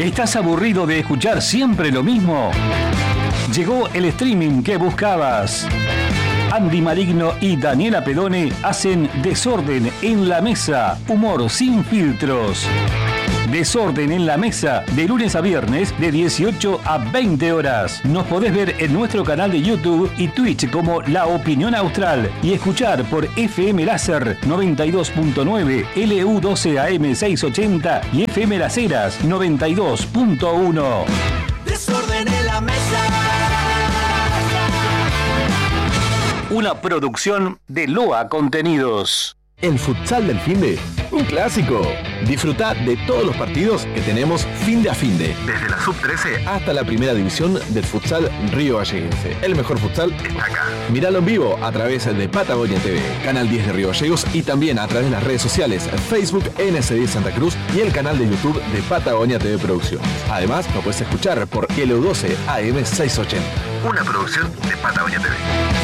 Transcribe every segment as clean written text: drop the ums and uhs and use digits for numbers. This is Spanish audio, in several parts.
¿Estás aburrido de escuchar siempre lo mismo? Llegó el streaming que buscabas. Andy Maligno y Daniela Pedone hacen Desorden en la Mesa, humor sin filtros. Desorden en la Mesa, de lunes a viernes, de 18 a 20 horas. Nos podés ver en nuestro canal de YouTube y Twitch como La Opinión Austral y escuchar por FM Láser 92.9, LU12 AM 680 y FM Las Heras 92.1. Desorden en la Mesa. Una producción de Loa Contenidos. El futsal del finde, un clásico. Disfruta de todos los partidos que tenemos finde a finde. Desde la sub-13 hasta la primera división del futsal Río Galleguense. El mejor futsal está acá. Míralo en vivo a través de Patagonia TV, Canal 10 de Río Gallegos y también a través de las redes sociales, Facebook NS10 Santa Cruz y el canal de YouTube de Patagonia TV Producciones. Además, lo puedes escuchar por LU12 AM 680. Una producción de Patagonia TV.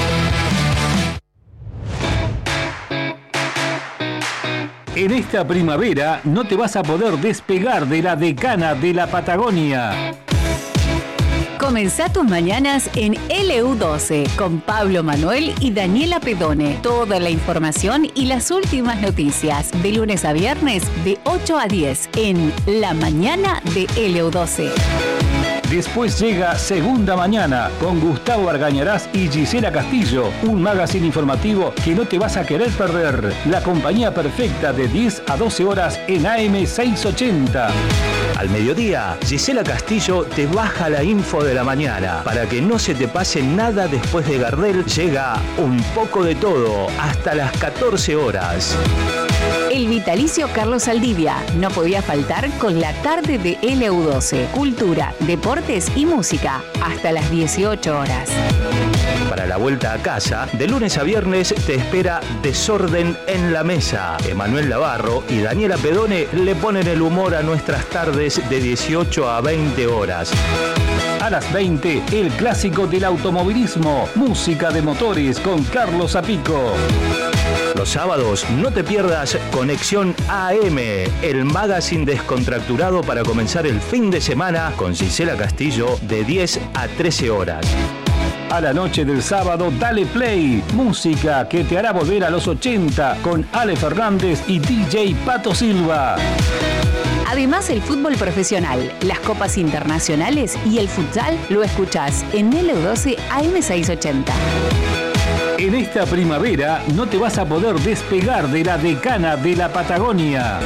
En esta primavera no te vas a poder despegar de la decana de la Patagonia. Comenzá tus mañanas en LU12 con Pablo Manuel y Daniela Pedone. Toda la información y las últimas noticias de lunes a viernes de 8 a 10 en La Mañana de LU12. Después llega Segunda Mañana con Gustavo Argañarás y Gisela Castillo, un magazine informativo que no te vas a querer perder. La compañía perfecta de 10 a 12 horas en AM 680. Al mediodía, Gisela Castillo te baja la info de la mañana. Para que no se te pase nada después de Gardel, llega Un poco de todo hasta las 14 horas. El vitalicio Carlos Saldivia no podía faltar con la tarde de LU12. Cultura, deportes y música hasta las 18 horas. Para la vuelta a casa, de lunes a viernes te espera Desorden en la Mesa. Emanuel Navarro y Daniela Pedone le ponen el humor a nuestras tardes de 18 a 20 horas. A las 20, el clásico del automovilismo, música de motores con Carlos Zapico. Los sábados no te pierdas Conexión AM, el magazine descontracturado para comenzar el fin de semana con Gisela Castillo de 10 a 13 horas. A la noche del sábado, dale play, música que te hará volver a los 80 con Ale Fernández y DJ Pato Silva. Además, el fútbol profesional, las copas internacionales y el futsal lo escuchás en LU12 AM 680. En esta primavera no te vas a poder despegar de la decana de la Patagonia.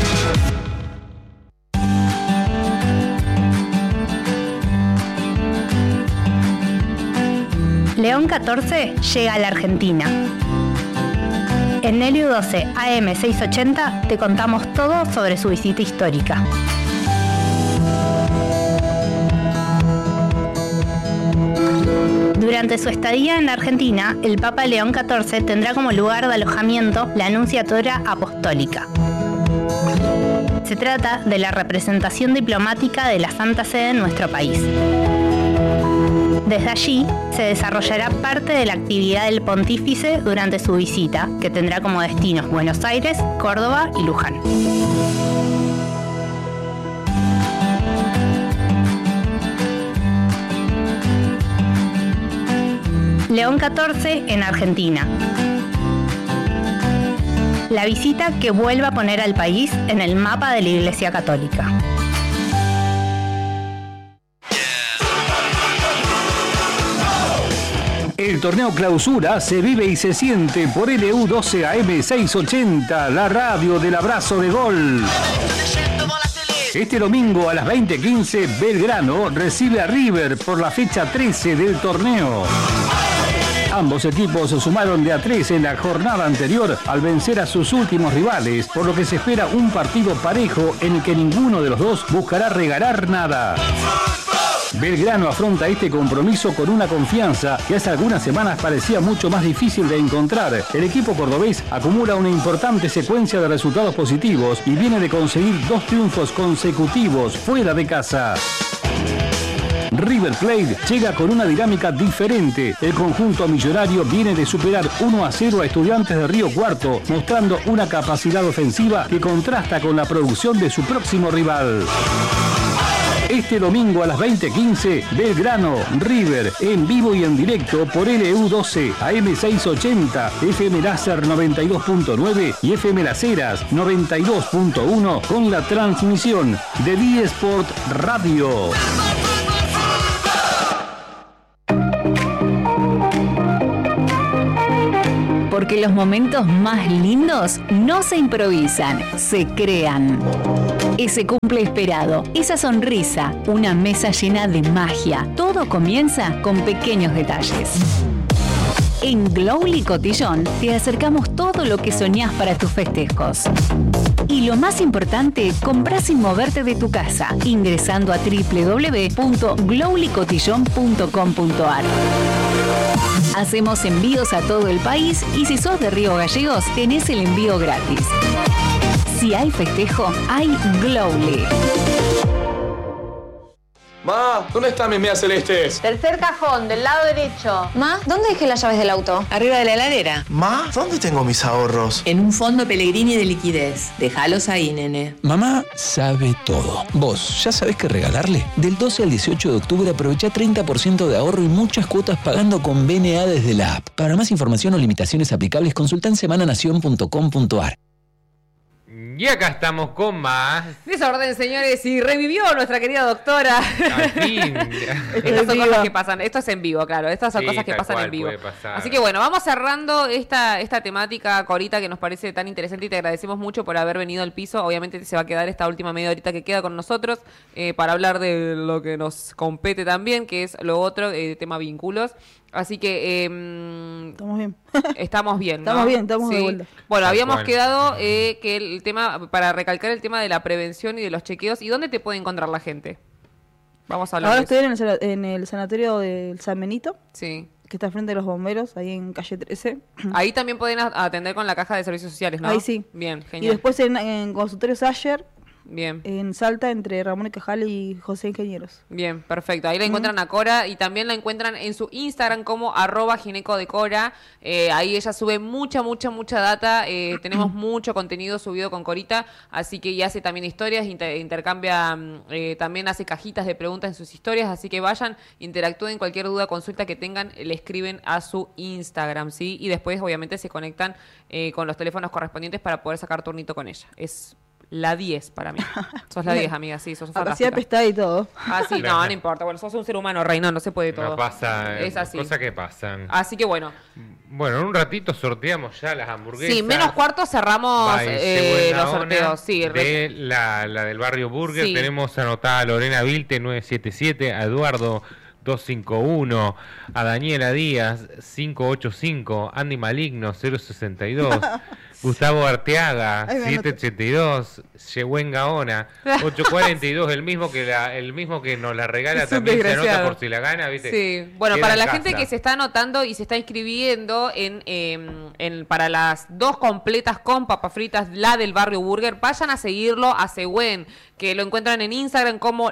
León 14 llega a la Argentina. En LU12 AM 680 te contamos todo sobre su visita histórica. Durante su estadía en la Argentina, el Papa León XIV tendrá como lugar de alojamiento la Nunciatura Apostólica. Se trata de la representación diplomática de la Santa Sede en nuestro país. Desde allí se desarrollará parte de la actividad del pontífice durante su visita, que tendrá como destinos Buenos Aires, Córdoba y Luján. León XIV en Argentina. La visita que vuelve a poner al país en el mapa de la Iglesia Católica. El torneo Clausura se vive y se siente por LU12 AM 680, la radio del abrazo de gol. Este domingo a las 20:15, Belgrano recibe a River por la fecha 13 del torneo. Ambos equipos se sumaron de a 3 en la jornada anterior al vencer a sus últimos rivales, por lo que se espera un partido parejo en el que ninguno de los dos buscará regalar nada. Belgrano afronta este compromiso con una confianza que hace algunas semanas parecía mucho más difícil de encontrar. El equipo cordobés acumula una importante secuencia de resultados positivos y viene de conseguir 2 triunfos consecutivos fuera de casa. River Plate llega con una dinámica diferente. El conjunto millonario viene de superar 1-0 a Estudiantes de Río Cuarto, mostrando una capacidad ofensiva que contrasta con la producción de su próximo rival. Este domingo a las 20:15, Belgrano, River, en vivo y en directo por LU12, AM680, FM Láser 92.9 y FM Las Heras 92.1 con la transmisión de D-Sport Radio. Porque los momentos más lindos no se improvisan, se crean. Ese cumple esperado, esa sonrisa, una mesa llena de magia. Todo comienza con pequeños detalles. En Glowly Cotillón te acercamos todo lo que soñás para tus festejos. Y lo más importante, comprás sin moverte de tu casa, ingresando a www.glowlycotillon.com.ar. Hacemos envíos a todo el país y si sos de Río Gallegos, tenés el envío gratis. Si hay festejo, hay Glowly. Ma, ¿dónde están mis medias celestes? Tercer cajón, del lado derecho. Ma, ¿dónde dejé las llaves del auto? Arriba de la heladera. Ma, ¿dónde tengo mis ahorros? En un fondo Pellegrini de liquidez. Déjalos ahí, nene. Mamá sabe todo. ¿Vos ya sabés qué regalarle? Del 12 al 18 de octubre aprovecha 30% de ahorro y muchas cuotas pagando con BNA desde la app. Para más información o limitaciones aplicables, consulta en semananación.com.ar. Y acá estamos con más desorden, señores, y revivió nuestra querida doctora. Al fin. Estas son cosas que pasan, esto es en vivo, claro, estas son cosas que pasan en vivo. Así que bueno, vamos cerrando esta temática, Corita, que nos parece tan interesante y te agradecemos mucho por haber venido al piso. Obviamente se va a quedar esta última media horita que queda con nosotros para hablar de lo que nos compete también, que es lo otro, tema vínculos. Así que estamos bien. Estamos bien, ¿no? Estamos bien, estamos de vuelta. Bueno, habíamos quedado que el tema, para recalcar el tema de la prevención y de los chequeos. ¿Y dónde te puede encontrar la gente? Vamos a hablar Ahora de eso. Estoy en el sanatorio del San Benito. Sí. Que está frente de los bomberos, ahí en calle 13. Ahí también pueden atender con la caja de servicios sociales, ¿no? Ahí sí. Bien, genial. Y después en consultorio Sayer. Bien. En Salta, entre Ramón y Cajal y José Ingenieros. Bien, perfecto. Ahí la encuentran a Cora y también la encuentran en su Instagram como @ginecodecora. Ahí ella sube mucha data. Tenemos mucho contenido subido con Corita, así que ya hace también historias, intercambia, también hace cajitas de preguntas en sus historias, así que vayan, interactúen, cualquier duda, consulta que tengan, le escriben a su Instagram, ¿sí? Y después obviamente se conectan con los teléfonos correspondientes para poder sacar turnito con ella. Es la 10 para mí. Sos la 10, amiga, sí, sos fantástica. Hacía pestada y todo. Ah, sí, no importa. Bueno, sos un ser humano, reina, no se puede todo. No pasa, es así. Cosas que pasan. Así que bueno. Bueno, en un ratito sorteamos ya las hamburguesas. Sí, menos cuarto cerramos los sorteos. Sí, de la del barrio Burger. Sí. Tenemos anotada a Lorena Vilte, 977, a Eduardo 251, a Daniela Díaz 585, Andy Maligno 062, Gustavo Arteaga 782, Yehuen Gaona 842, el mismo que nos la regala, también se anota por si la gana, ¿viste? Sí. Bueno, para la gente que se está anotando y se está inscribiendo para las 2 completas con papas fritas, la del barrio Burger, vayan a seguirlo a Yehuen, que lo encuentran en Instagram como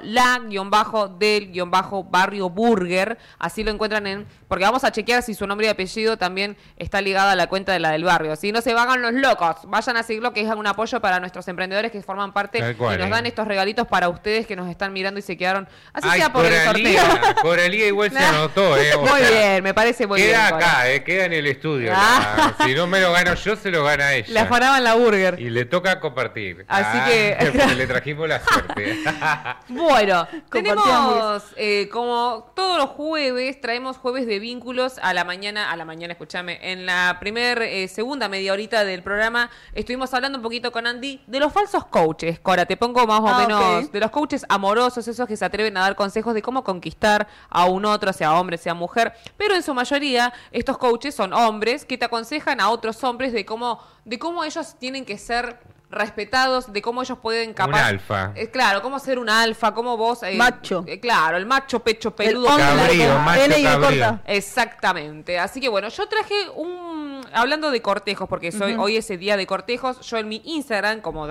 la_del_barrio Burger. Así lo encuentran porque vamos a chequear si su nombre y apellido también está ligado a la cuenta de la del barrio. Si no se vagan los locos, vayan a seguirlo, que es un apoyo para nuestros emprendedores que forman parte y nos dan estos regalitos para ustedes que nos están mirando y se quedaron. Así sea por el sorteo. Coralía igual se anotó, Muy bien, me parece muy bien. Queda acá, queda en el estudio. Si no me lo gano yo, se lo gana ella. Le afanaban la burger. Y le toca compartir. Así que porque le trajimos la suerte. Bueno, tenemos como todos los jueves, traemos jueves de vínculos a la mañana, escúchame, en la segunda media horita del programa estuvimos hablando un poquito con Andy de los falsos coaches. Cora, te pongo más o menos de los coaches amorosos, esos que se atreven a dar consejos de cómo conquistar a un otro, sea hombre, sea mujer, pero en su mayoría estos coaches son hombres que te aconsejan a otros hombres de cómo ellos tienen que ser respetados, de cómo ellos pueden un alfa. Claro, cómo ser un alfa, cómo vos... macho. Claro, el macho pecho peludo. Macho cabrío. Exactamente. Así que bueno, yo traje hablando de cortejos, porque hoy es el día de cortejos, yo en mi Instagram, como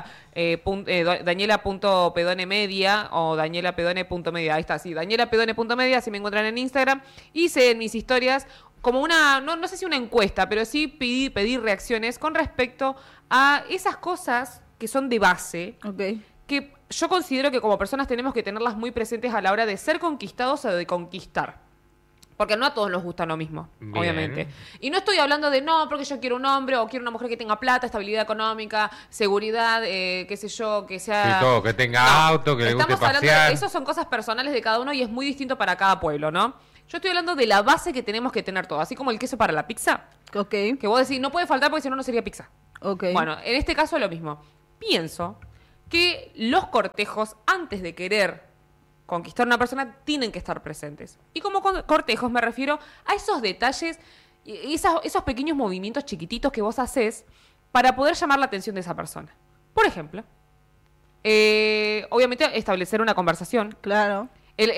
Daniela.pedonemedia o Danielapedone.media, ahí está, sí, Danielapedone.media, si me encuentran en Instagram, hice en mis historias como no sé si una encuesta, pero sí pedir reacciones con respecto a esas cosas que son de base, que yo considero que como personas tenemos que tenerlas muy presentes a la hora de ser conquistados o de conquistar. Porque no a todos nos gusta lo mismo, Bien. obviamente. Y no estoy hablando de no, porque yo quiero un hombre o quiero una mujer que tenga plata, estabilidad económica, seguridad, qué sé yo, que sea... Sí, todo, que tenga auto, que le guste Estamos hablando pasear. de eso, son cosas personales de cada uno y es muy distinto para cada pueblo, ¿no? Yo estoy hablando de la base que tenemos que tener todo, así como el queso para la pizza. Ok. Que vos decís, no puede faltar porque si no, no sería pizza. Ok. Bueno, en este caso lo mismo. Pienso que los cortejos, antes de querer conquistar a una persona, tienen que estar presentes. Y como cortejos me refiero a esos detalles y esos pequeños movimientos chiquititos que vos haces para poder llamar la atención de esa persona. Por ejemplo, obviamente establecer una conversación. Claro.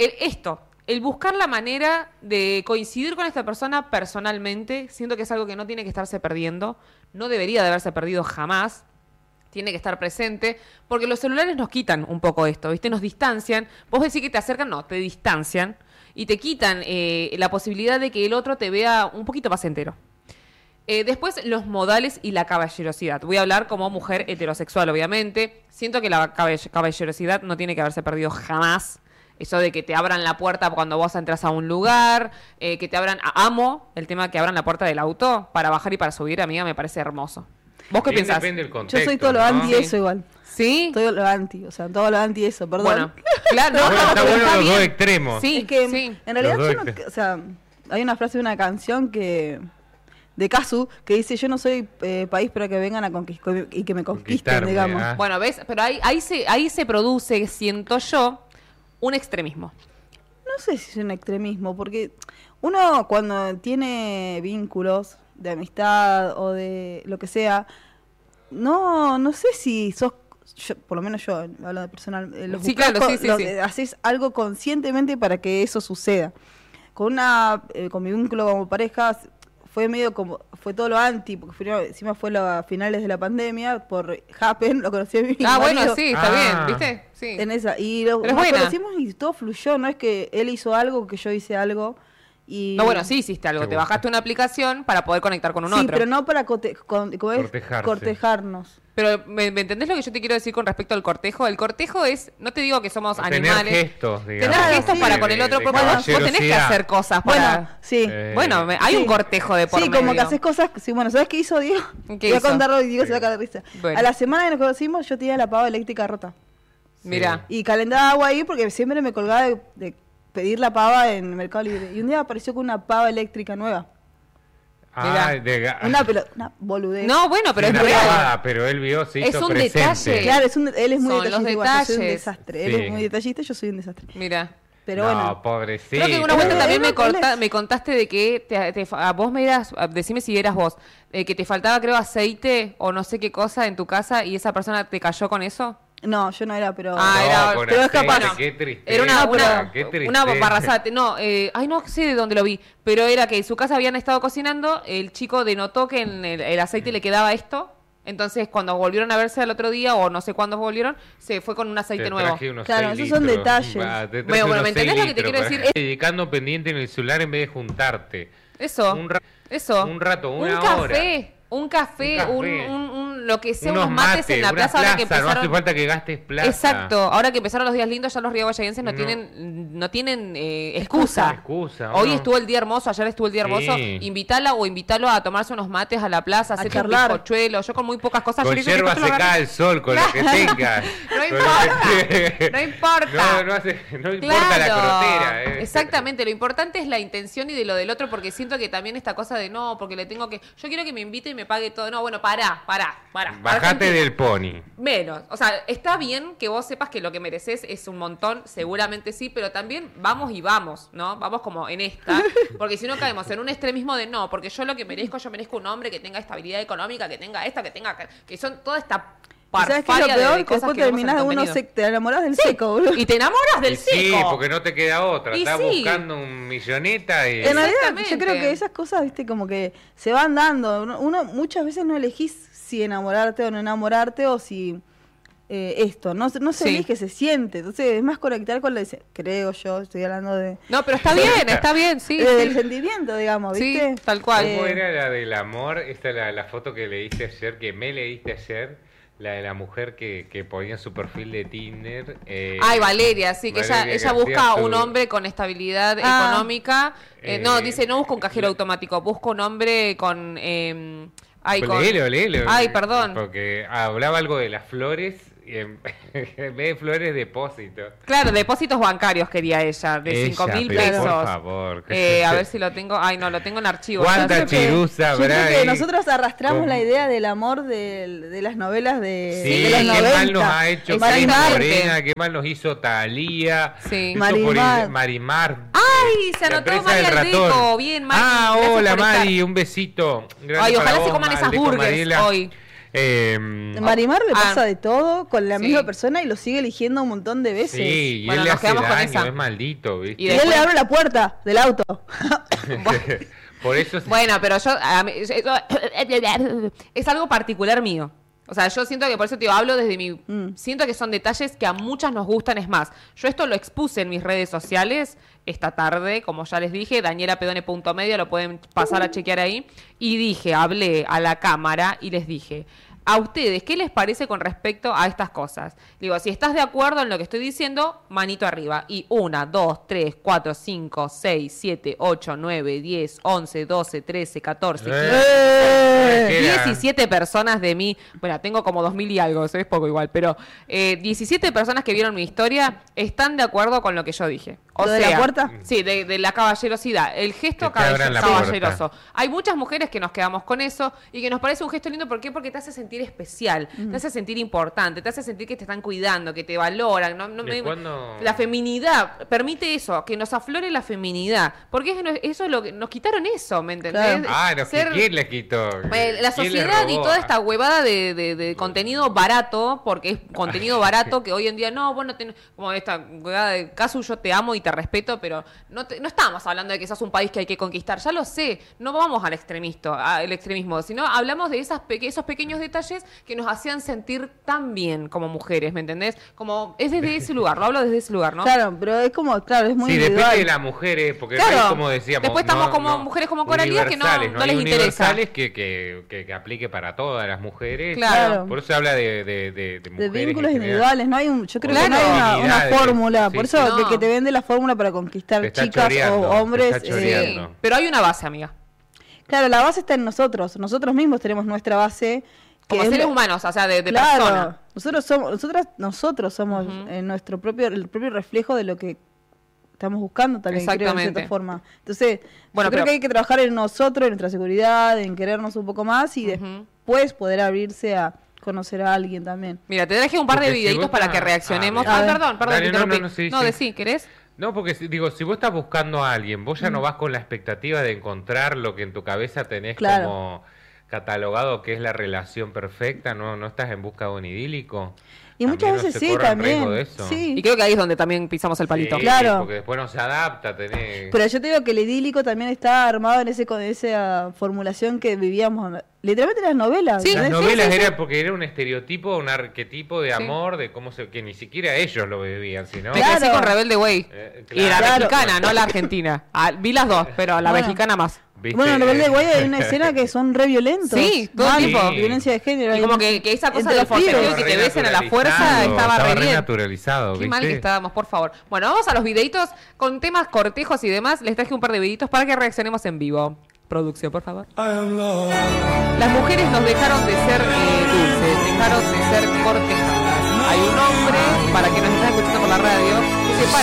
El buscar la manera de coincidir con esta persona personalmente, siento que es algo que no tiene que estarse perdiendo, no debería de haberse perdido jamás. Tiene que estar presente, porque los celulares nos quitan un poco esto, ¿viste? Nos distancian. Vos decís que te acercan, no, te distancian y te quitan la posibilidad de que el otro te vea un poquito más entero. Después, los modales y la caballerosidad. Voy a hablar como mujer heterosexual, obviamente. Siento que la caballerosidad no tiene que haberse perdido jamás. Eso de que te abran la puerta cuando vos entras a un lugar, que te abran... Amo el tema de que abran la puerta del auto para bajar y para subir, amiga, me parece hermoso. ¿Vos qué pensás? Depende del contexto, Yo soy todo lo anti eso igual. ¿Sí? Todo lo anti, o sea, todo lo anti eso, perdón. Bueno, claro, no, Bueno, está pero bueno los bien. dos extremos. Sí, es que sí. en realidad Los yo dos no, o sea, hay una frase de una canción que de Kazu que dice yo no soy país para que vengan a conquistar y que me conquisten, digamos. Bueno, ¿ves? Pero ahí se produce, siento yo, un extremismo. No sé si es un extremismo, porque uno cuando tiene vínculos de amistad o de lo que sea, no sé si sos, por lo menos yo, hablo de personal, los Sí, buscás claro, sí, sí. haces algo conscientemente para que eso suceda. Con mi vínculo como pareja fue medio como, fue todo lo anti, porque encima fue a finales de la pandemia, por Happen, lo conocí a mi marido. Bueno, sí, está bien, ¿viste? Sí. En esa, y Pero es nos buena. conocimos y todo fluyó, no es que él hizo algo, que yo hice algo. Y... No, bueno, sí hiciste algo. Te bajaste una aplicación para poder conectar con un otro. Sí, pero no para cortejarnos. Pero, ¿me entendés lo que yo te quiero decir con respecto al cortejo? El cortejo es, no te digo que somos tener animales. gestos, digamos. Tener gestos Sí, para con el otro, de porque vos tenés que caballerosidad. hacer cosas para... Bueno, sí. Bueno, hay un cortejo de por Sí, medio. como que haces cosas. Sí, bueno, ¿sabes qué hizo Diego? ¿Qué Voy a hizo? contarlo y Diego se va a caer de risa. Bueno. A la semana que nos conocimos, yo tenía la pava eléctrica rota. Mirá. Y calentaba agua ahí porque siempre me colgaba de pedir la pava en Mercado Libre. Y un día apareció con una pava eléctrica nueva. Una boludez. No, bueno, pero Sí, es una real. pavada, pero él vio, se Es hizo un presente. detalle. Claro, él es muy Son los detallista. Igual, yo soy un detalles. desastre. Sí. Él es muy detallista, yo soy un desastre. Mira. Pero No, bueno. pobrecito. Creo que una vuelta también Él me contaste de que a vos me eras, decime si eras vos, que te faltaba creo aceite o no sé qué cosa en tu casa y esa persona te cayó con eso. No, yo no era, pero... con pero es aceite, capaz. qué tristeza, Era qué tristeza. una barrazate. No, ay, no sé de dónde lo vi, pero era que en su casa habían estado cocinando, el chico denotó que en el aceite le quedaba esto. Entonces, cuando volvieron a verse al otro día, o no sé cuándo volvieron, se fue con un aceite nuevo. Claro, esos son detalles. Bueno, ¿me entendés lo que te quiero decir? Dedicando pendiente en el celular en vez de juntarte. Eso. Eso. Un rato, una hora. Un café, lo que sea, unos mates en la una plaza, ahora que No empezaron... hace falta que gastes plata. Exacto, ahora que empezaron los días lindos, ya los riaguayenses no tienen excusa. Hoy estuvo el día hermoso, ayer estuvo el día hermoso. Invítala o invítalo a tomarse unos mates a la plaza, a hacer un bizcochuelo. Yo con muy pocas cosas... Con yerba secada al sol, con lo que tengas. No importa, no importa. No importa la crotera. Exactamente, lo importante es la intención y de lo del otro, porque siento que también esta cosa de no, porque le tengo que... Yo quiero que me invite y me pague todo. No, bueno, pará. Bajate del pony. Menos. O sea, está bien que vos sepas que lo que mereces es un montón, seguramente sí, pero también vamos, ¿no? Vamos como en esta, porque si no caemos en un extremismo de no, porque yo merezco un hombre que tenga estabilidad económica, que tenga esta, que son toda esta... ¿Sabes qué es lo peor? Que después terminás de uno te enamorás del seco, boludo. Y te enamoras del seco. Sí, porque no te queda otra. Y Estás sí. buscando un milloneta y... En realidad, yo creo que esas cosas, viste, como que se van dando. Uno muchas veces no elegís si enamorarte o no enamorarte o si no se elige, se siente. Entonces es más conectar con la... Creo yo, estoy hablando de... No, pero está bien, sí. Del sentimiento, digamos, ¿viste? Sí, tal cual. ¿Cómo era la del amor? Esta es la foto que leíste ayer, que me leíste ayer, La de la mujer que ponía su perfil de Tinder. Valeria, sí, que Valeria ella busca García, un hombre con estabilidad económica. No, dice, no busca un cajero automático, busca un hombre con... Léelo. Ay, perdón. Porque hablaba algo de las flores y en vez de flores, depósitos. Claro, depósitos bancarios quería ella, de 5.000 pesos. Por favor. A ver si lo tengo. Ay, no, lo tengo en archivo. ¿Cuánta chirusa habrá? Yo creo que nosotros arrastramos la idea del amor de las novelas de los 90. Qué mal nos ha hecho Karina Morena, qué mal nos hizo Talía. Sí. Marimar. Ay, se anotó María Aldeco. Bien, Mari. Hola, Mari, un besito. Ay, ojalá se coman esas burgers hoy. Marimar le pasa de todo con la misma persona y lo sigue eligiendo un montón de veces. Sí, y él le hace daño, es maldito, ¿viste? Y él le abre la puerta del auto. Por eso bueno, pero yo es algo particular mío. O sea, yo siento que por eso te hablo desde mi... Siento que son detalles que a muchas nos gustan. Es más, yo esto lo expuse en mis redes sociales esta tarde, como ya les dije, danielapedone.media, lo pueden pasar a chequear ahí. Y hablé a la cámara y les dije... ¿A ustedes qué les parece con respecto a estas cosas? Digo, si estás de acuerdo en lo que estoy diciendo, manito arriba. Y 1, 2, 3, 4, 5, 6, 7, 8, 9, 10, 11, 12, 13, 14, 15, 17 personas de mí. Bueno, tengo como 2.000 y algo, es poco igual, pero 17 personas que vieron mi historia están de acuerdo con lo que yo dije. O ¿Lo de la puerta? Sí, de la caballerosidad. El gesto caballeroso. Hay muchas mujeres que nos quedamos con eso y que nos parece un gesto lindo. ¿Por qué? Porque te hace sentir especial, te hace sentir importante, te hace sentir que te están cuidando, que te valoran. La feminidad permite eso, que nos aflore la feminidad. Porque eso es lo que nos quitaron eso, ¿me entendés? Claro. ¿Quién les quitó? La sociedad y toda esta huevada de contenido barato, porque es contenido barato que hoy en día como esta huevada de Casu, yo te amo y te respeto, pero no estamos hablando de que sos un país que hay que conquistar, ya lo sé, no vamos al extremismo, sino hablamos de esos pequeños detalles que nos hacían sentir tan bien como mujeres, ¿me entendés? Como es desde ese lugar, lo hablo desde ese lugar, ¿no? Claro, pero es como, es muy individual. Depende de las mujeres, porque como decíamos, después estamos como mujeres como Coralía que no les interesa. Que aplique para todas las mujeres. Claro. Por eso se habla de mujeres. De vínculos individuales, yo creo que no hay una fórmula, por eso que te vende la fórmula para conquistar chicas o hombres. Pero hay una base, amiga. Claro, la base está en nosotros mismos tenemos nuestra base. Como seres humanos, o sea, de persona. Nosotros somos el propio reflejo de lo que estamos buscando también, creo, de cierta forma. Entonces, yo creo que hay que trabajar en nosotros, en nuestra seguridad, en querernos un poco más y después poder abrirse a conocer a alguien también. Mira, te traje un par de videitos para que reaccionemos. Perdón, te interrumpí. Sí, ¿querés? No, porque digo, si vos estás buscando a alguien, vos ya no vas con la expectativa de encontrar lo que en tu cabeza tenés como catalogado que es la relación perfecta, no estás en busca de un idílico. Y muchas veces sí, también. Sí. Y creo que ahí es donde también pisamos el palito. Sí, claro. Porque después no se adapta. Pero yo te digo que el idílico también está armado con esa formulación que vivíamos, literalmente en las novelas. Sí, las novelas era porque era un estereotipo, un arquetipo de amor, de cómo que ni siquiera ellos lo vivían, sino. Me casé con Rebelde Way. Y la mexicana, no la argentina. Vi las dos, pero la mexicana más. ¿Viste? Bueno, en Rebelde Way hay una escena que son re violentos. Sí, todo tipo. Violencia de género. Y como que esa cosa del forcejeo que te besen a la fuerza estaba re bien. Naturalizado, Qué mal que estábamos, por favor. Bueno, vamos a los videitos con temas cortejos y demás. Les traje un par de videitos para que reaccionemos en vivo. Producción, por favor. Las mujeres nos dejaron de ser dulces, dejaron de ser cortejadas. Hay un hombre, para que no